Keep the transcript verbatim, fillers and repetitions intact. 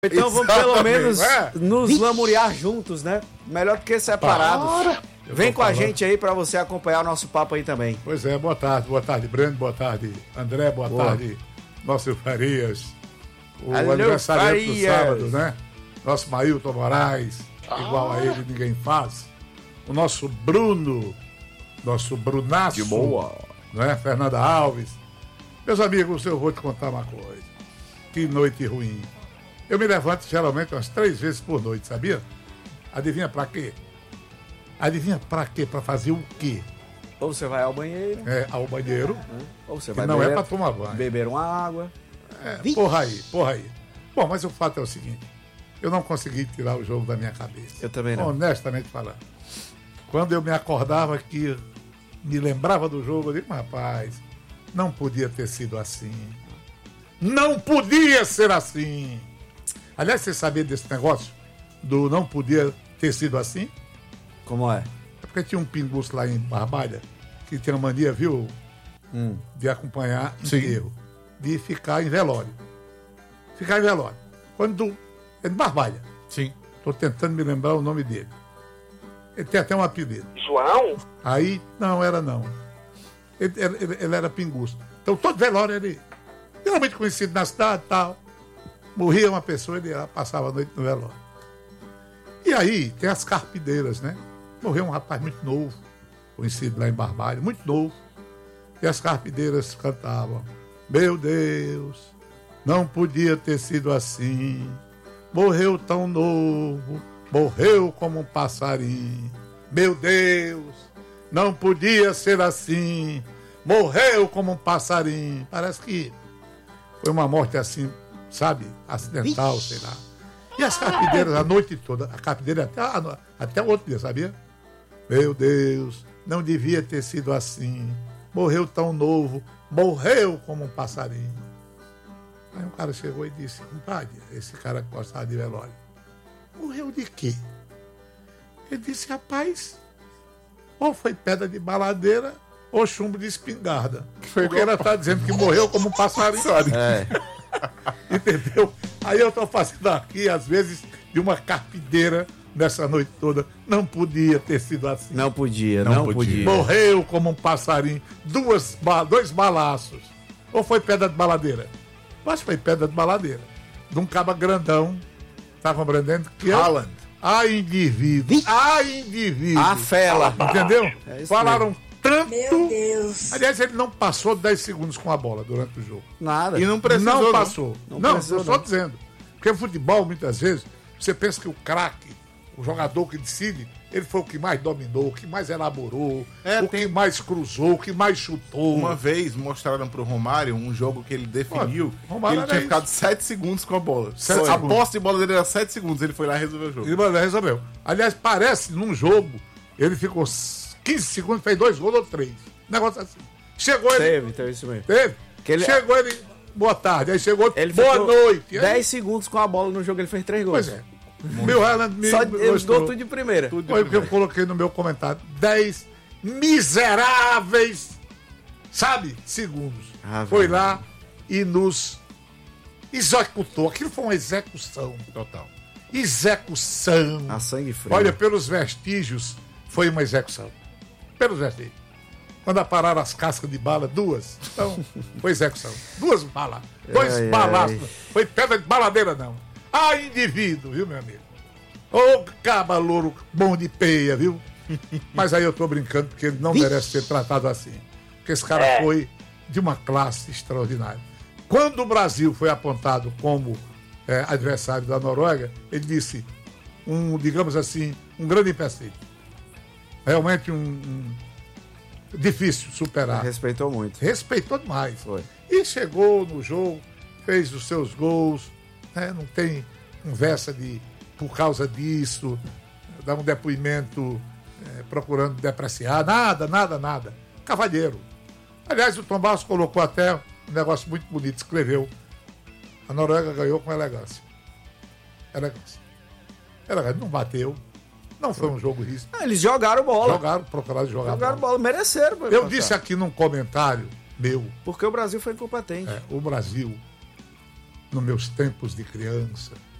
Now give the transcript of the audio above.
Então vamos pelo menos é. nos lamuriar juntos, né? Melhor do que separados. Para. Vem com a gente aí pra você acompanhar o nosso papo aí também. Pois é, boa tarde, boa tarde, Brando, boa tarde, André, boa, boa. tarde, nosso Farias, o Alô, aniversário do sábado, né? Nosso Mailton Moraes, ah. igual a ele ninguém faz. O nosso Bruno, nosso Brunaço, de boa, né? Fernanda Alves. Meus amigos, eu vou te contar uma coisa. Que noite ruim. Eu me levanto geralmente umas três vezes por noite, sabia? Adivinha pra quê? Adivinha pra quê? Pra fazer o quê? Ou você vai ao banheiro. É, ao banheiro. Ou você vai não beber, é pra tomar banho. Beber uma água. É, porra aí, porra aí. Bom, mas o fato é o seguinte. Eu não consegui tirar o jogo da minha cabeça. Eu também não. Honestamente falando. Quando eu me acordava que me lembrava do jogo, eu digo, rapaz, não podia ter sido assim. Não podia ser assim. Aliás, você sabia desse negócio? Do não podia ter sido assim? Como é? É porque tinha um pinguço lá em Barbalha que tinha mania, viu? Hum. De acompanhar enterro. De ficar em velório. Ficar em velório. Quando... É de Barbalha. Sim. Estou tentando me lembrar o nome dele. Ele tem até um apelido. João? Aí, não, era não. Ele, ele, ele era pinguço. Então, todo velório, ele... Geralmente conhecido na cidade e tal. Morria uma pessoa, ele passava a noite no velório. E aí, tem as carpideiras, né? Morreu um rapaz muito novo, conhecido lá em Barbalha, muito novo. E as carpideiras cantavam: meu Deus, não podia ter sido assim. Morreu tão novo, morreu como um passarinho. Meu Deus, não podia ser assim. Morreu como um passarinho. Parece que foi uma morte assim, sabe, acidental, Ixi. sei lá. E as carpideiras a noite toda, a carpideira até, até o outro dia, sabia? Meu Deus, não devia ter sido assim. Morreu tão novo, morreu como um passarinho. Aí um cara chegou e disse: compadre, esse cara que gostava de velório, morreu de quê? Ele disse: rapaz, ou foi pedra de baladeira ou chumbo de espingarda. Foi porque ela está dizendo que morreu como um passarinho. É. Entendeu? Aí eu estou fazendo aqui, às vezes, de uma carpideira nessa noite toda. Não podia ter sido assim. Não podia, não, não podia. podia. Morreu como um passarinho. Duas, dois balaços. Ou foi pedra de baladeira? Eu acho que foi pedra de baladeira. De um caba grandão. Tá compreendendo? Que Haaland. A indivíduo. A indivíduo. A fela. Entendeu? É Falaram mesmo. tanto. Meu Deus. Aliás, ele não passou dez segundos com a bola durante o jogo. Nada. E não precisou. Não passou. Não, não, precisou, eu só não. dizendo. Porque futebol, muitas vezes, você pensa que o craque, o jogador que decide, ele foi o que mais dominou, o que mais elaborou, É, o tem- que mais cruzou, o que mais chutou. Uma vez mostraram pro Romário um jogo que ele definiu. Pô, Romário ele era tinha isso. ficado sete segundos com a bola. Sete a segundos. posse de bola dele era sete segundos. Ele foi lá e resolveu o jogo. Ele mandou, resolveu. Aliás, parece, num jogo, ele ficou quinze segundos, fez dois gols ou três. Negócio assim. Chegou ele... Teve, teve isso mesmo. Teve? Que ele- Chegou ele... Boa tarde. Aí chegou... Ele boa ficou noite. Aí- dez segundos com a bola no jogo, ele fez três gols. Pois é. Meu Haaland me Só ele mostrou. gol tudo de primeira. Tudo de Foi o que eu primeira. coloquei no meu comentário. dez miseráveis, sabe, segundos. Ah, foi velho. lá e nos executou. Aquilo foi uma execução. Total. Execução. A sangue frio. Olha, pelos vestígios, foi uma execução. Pelos vestígios. Quando pararam as cascas de bala, duas. Então, foi execução. Duas balas. Dois Ai, balaços. ai. Foi pedra de baladeira, não. Ah, indivíduo, viu, meu amigo? Ô, caba louro bom de peia, viu? Mas aí eu tô brincando porque ele não merece ser tratado assim. Porque esse cara É. foi de uma classe extraordinária. Quando o Brasil foi apontado como é, adversário da Noruega, ele disse um, digamos assim, um grande empecilho. Realmente um, um difícil superar. Respeitou muito. Respeitou demais. Foi. E chegou no jogo, fez os seus gols, né? Não tem conversa de, por causa disso, dar um depoimento é, procurando depreciar, nada, nada, nada. Cavalheiro. Aliás, o Tom Barros colocou até um negócio muito bonito, escreveu: a Noruega ganhou com elegância. Elegância. Elegância, não bateu, não foi um jogo rígido. Ah, eles jogaram bola. Jogaram, procuraram jogar Jogaram bola. bola. Mereceram. pô, Eu passar. disse aqui num comentário meu, Porque o Brasil foi incompetente. é, o Brasil, nos meus tempos de criança,